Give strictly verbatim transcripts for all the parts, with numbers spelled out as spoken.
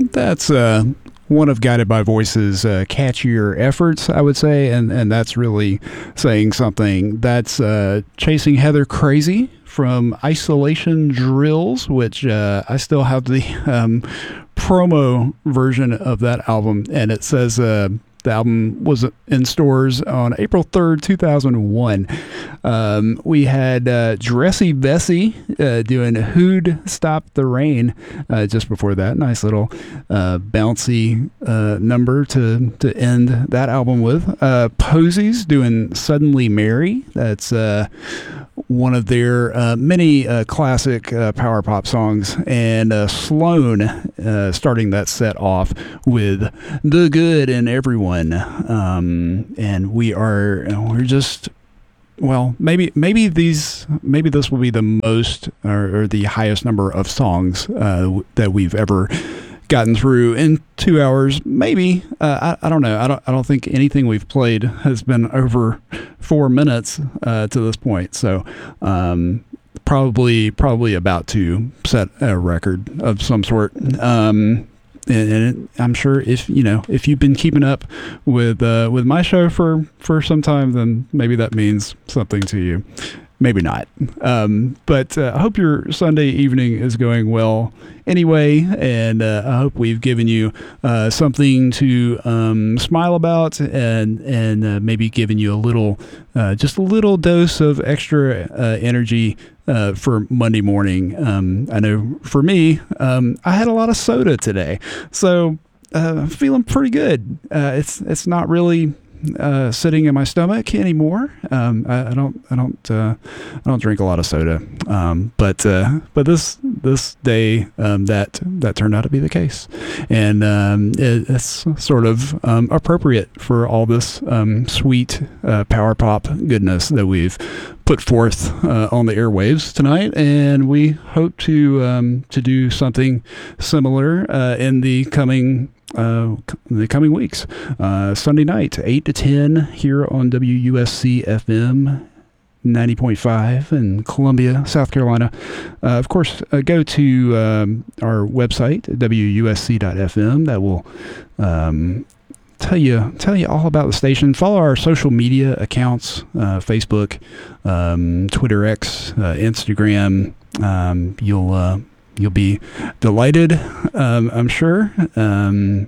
That's uh, one of Guided by Voice's uh, catchier efforts, I would say, and, and that's really saying something. That's uh, Chasing Heather Crazy from Isolation Drills, which uh, I still have the um, promo version of that album, and it says uh, the album was in stores on April third, two thousand one. Um, we had uh, Dressy Vesey uh, doing Who'd Stop the Rain uh, just before that. Nice little uh, bouncy uh, number to, to end that album with. Uh, Posies doing Suddenly Mary. That's uh, one of their uh, many uh, classic uh, power pop songs. And uh, Sloan uh, starting that set off with The Good in Everyone. Um, and we are, we're just, well, maybe, maybe these, maybe this will be the most or, or the highest number of songs uh, that we've ever gotten through in two hours. Maybe, uh, I, I don't know. I don't, I don't think anything we've played has been over four minutes uh, to this point. So, um, probably, probably about to set a record of some sort. Um, And, and I'm sure if you know if you've been keeping up with uh, with my show for, for some time, then maybe that means something to you. Maybe not. Um, but uh, I hope your Sunday evening is going well anyway, and uh, I hope we've given you uh, something to um, smile about, and and uh, maybe given you a little, uh, just a little dose of extra uh, energy uh, for Monday morning. Um, I know for me, um, I had a lot of soda today, so uh, feeling pretty good. Uh, it's it's not really uh, sitting in my stomach anymore. Um, I, I don't, I don't, uh, I don't drink a lot of soda. Um, but, uh, but this, this day, um, that, that turned out to be the case. And, um, it, it's sort of, um, appropriate for all this, um, sweet, uh, power pop goodness that we've put forth, uh, on the airwaves tonight. And we hope to, um, to do something similar, uh, in the coming Uh, in the coming weeks. Uh, Sunday night, eight to ten here on W U S C F M ninety point five in Columbia, South Carolina. Uh, of course, uh, go to um, our website, W U S C dot F M. That will um, tell you tell you all about the station. Follow our social media accounts, uh, Facebook, um, Twitter X, uh, Instagram. Um, you'll uh, You'll be delighted, um, I'm sure. Um,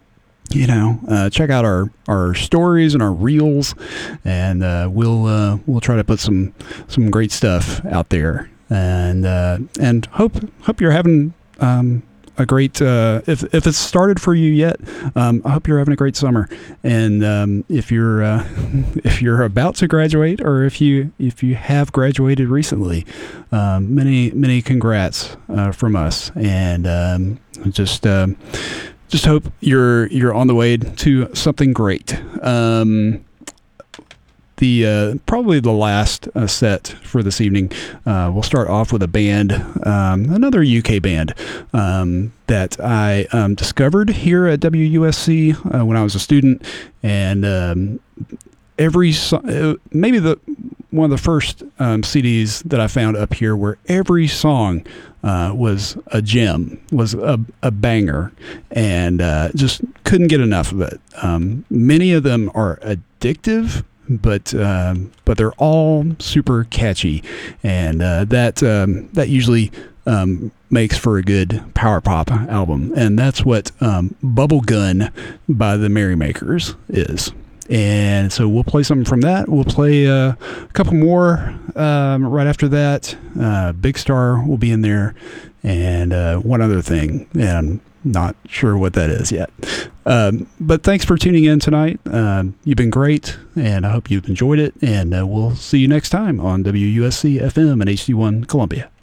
you know, uh, check out our, our stories and our reels, and uh, we'll uh, we'll try to put some some great stuff out there. And uh, and hope hope you're having um, a great. Uh, if if it's started for you yet, um, I hope you're having a great summer. And um, if you're uh, if you're about to graduate, or if you if you have graduated recently, um, many many congrats uh, from us. And um, just uh, just hope you're you're on the way to something great. Um, The uh, probably the last uh, set for this evening. Uh, we'll start off with a band, um, another U K band um, that I um, discovered here at W U S C uh, when I was a student, and um, every so- maybe the one of the first um, C Ds that I found up here where every song uh, was a gem, was a, a banger, and uh, just couldn't get enough of it. Um, many of them are addictive, but um, but they're all super catchy, and uh, that um, that usually um, makes for a good power pop album, and that's what um, Bubble Gun by the Merrymakers is. And so we'll play something from that. We'll play uh, a couple more um, right after that. Uh, Big Star will be in there, and uh, one other thing, and I'm not sure what that is yet. Um, but thanks for tuning in tonight. Um, you've been great, and I hope you've enjoyed it. And uh, we'll see you next time on W U S C F M and H D one Columbia.